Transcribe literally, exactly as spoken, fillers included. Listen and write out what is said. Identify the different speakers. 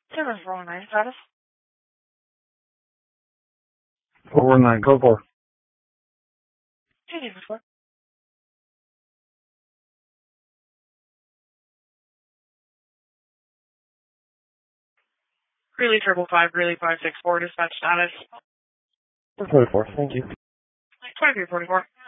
Speaker 1: Seven four nine status.
Speaker 2: four one nine, code four.
Speaker 1: Two days before. Greeley triple five, Greeley five six four, dispatch status.
Speaker 2: four forty-four, thank you.
Speaker 1: twenty-three forty-four.